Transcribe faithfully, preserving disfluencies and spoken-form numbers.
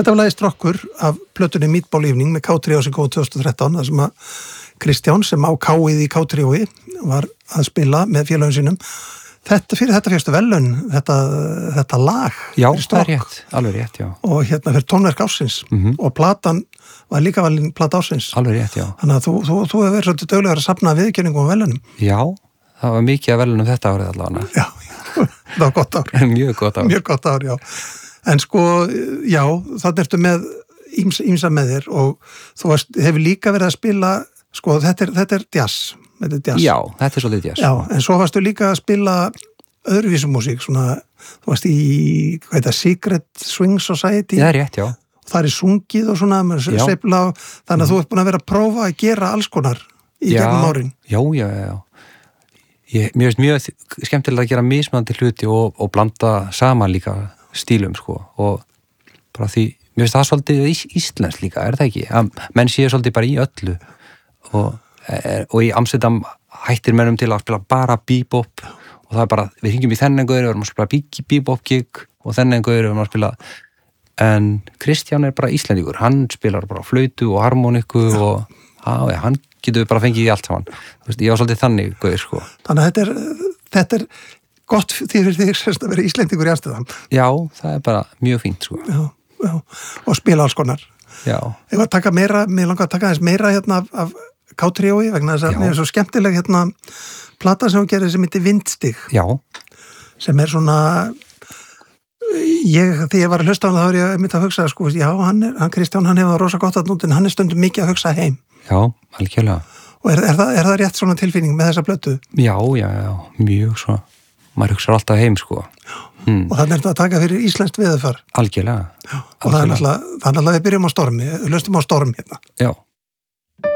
Þetta var lagið Strokkur af plötunni Meatball Evening með K þrjú sem kom tvö þúsund og þrettán, þar sem að Kristján sem á K-ið í K þrjú var að spila með félagum sínum. Þetta fyrir þetta fyrstu velun, þetta, þetta lag. Já, það er rétt, alveg rétt, já. Og hérna fyrir tónverk ársins mm-hmm. og platan var líka valin plata ársins. Alveg rétt, já. Þannig að þú, þú, þú hefur verið svolítið duglegur að safna viðurkenningum á velunum. Já, það var mikið að velunum þetta árið allavega. Já, það var gott ár. Mjög gott ár. Mjög gott ár, já. En sko, já, það ertu með ýmsa með þér og þú varst, hefur líka verið að spila, sko, þetta er, þetta er jazz. Þetta er jazz. Já, þetta er svolítið jazz. Já, en svo varstu líka að spila öðruvísumúsík, svona, þú varst í, hvað heit það, Secret Swing Society. Já, það er rétt, já. Það er sungið og svona, sveifla, þannig að mm. þú ert búin að vera að prófa að gera alls konar í já, gegnum árin. Já, já, já, já. Ég, mér finnst mjög skemmtilega að gera mismunandi hluti og, og blanda saman líka stílum, sko, og bara því, mér finnst það svolítið ís, íslensk líka, er það ekki? Að menn séu svolítið bara í öllu og, er, og í Amsterdam hættir mennum til að spila bara bebop og það er bara, við hringjum í þennan gauður, við erum að spila bebop gig og þennan gauður, við erum að spila en Kristján er bara íslendingur, hann spilar bara flautu og harmoniku ja. og á, ja, hann getur bara fengið í allt saman. Þú veist, ég var svolítið þannig gauður, sko. Þannig að þetta er, þetta er gott því fyrir því að vera íslendingur í Amsterdam. Já, það er bara mjög fínt, sko. Já, já, og spila alls konar. Já. Ég var að taka meira, mér langar að taka aðeins meira hérna af, af K þrjú vegna þess að mér er svo skemmtileg hérna plata sem hún gerir sem heitir Vindstig. Já. Sem er svona ég, þegar ég var að hlusta á hann þá er ég myndið að hugsa, sko, já, hann, er, hann Kristján, hann hefur það rosa gott að nút en hann er stundum mikið að hugsa heim. Já, algjörlega. Og er, er, það, er það rétt svona tilfinning með þessa plötu? Já, já, já, mjög svona. Maður hugsa alltaf heim, sko. Hmm. Og þannig er þetta að taka fyrir íslenskt veðurfar. Algjörlega. Já, og það er náttúrulega, það er náttúrulega við byrjum á stormi, við hlustum á storm hérna. Já.